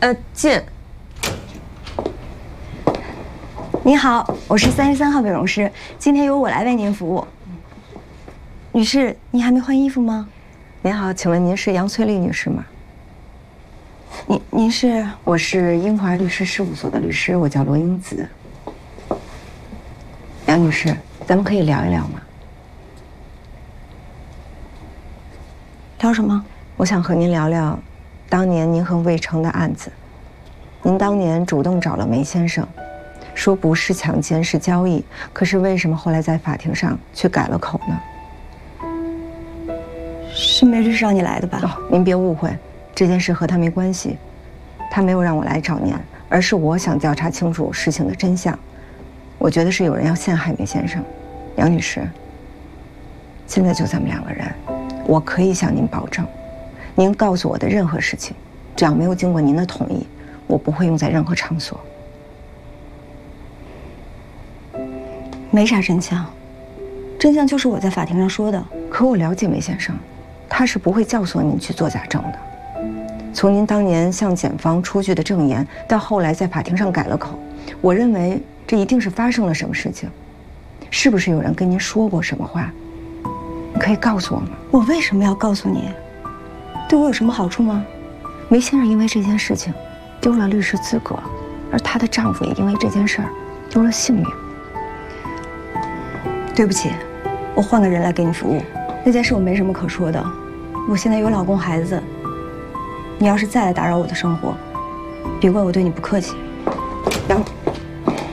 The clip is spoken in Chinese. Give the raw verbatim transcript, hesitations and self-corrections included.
呃，进。 您好，我是三十三号美容师，今天由我来为您服务。女士，您还没换衣服吗？ 您好，请问您是杨翠丽女士吗？ 您您是？ 我是英华律师事务所的律师，我叫罗英子。杨女士，咱们可以聊一聊吗？ 聊什么？ 我想和您聊聊，当年您和魏成的案子。您当年主动找了梅先生，说不是强奸是交易，可是为什么后来在法庭上却改了口呢？ 是梅律师让你来的吧？ 哦，您别误会，这件事和他没关系，他没有让我来找您，而是我想调查清楚事情的真相。我觉得是有人要陷害梅先生。杨女士，现在就咱们两个人，我可以向您保证，您告诉我的任何事情，只要没有经过您的同意，我不会用在任何场所。 没啥真相，真相就是我在法庭上说的。 可我了解梅先生，他是不会教唆您去做假证的。从您当年向检方出具的证言，到后来在法庭上改了口，我认为这一定是发生了什么事情。是不是有人跟您说过什么话？你可以告诉我吗？ 我为什么要告诉你？对我有什么好处吗？ 梅先生因为这件事情丢了律师资格，而她的丈夫也因为这件事儿丢了性命。 对不起，我换个人来给你服务。那件事我没什么可说的，我现在有老公孩子，你要是再来打扰我的生活，别怪我对你不客气。 杨。